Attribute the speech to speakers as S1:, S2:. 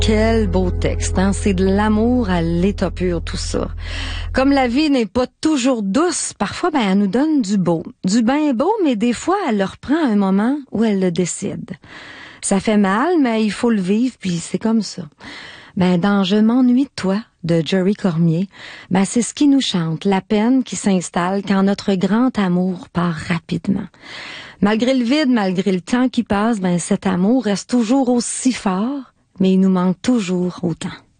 S1: Quel beau texte, hein? C'est de l'amour à l'état pur, tout ça. Comme la vie n'est pas toujours douce, parfois, elle nous donne du beau. Du bien beau, mais des fois, elle leur prend un moment où elle le décide. Ça fait mal, mais il faut le vivre, puis c'est comme ça. Dans Je m'ennuie de toi, de Jerry Cormier, c'est ce qui nous chante, la peine qui s'installe quand notre grand amour part rapidement. Malgré le vide, malgré le temps qui passe, cet amour reste toujours aussi fort, mais il nous manque toujours autant.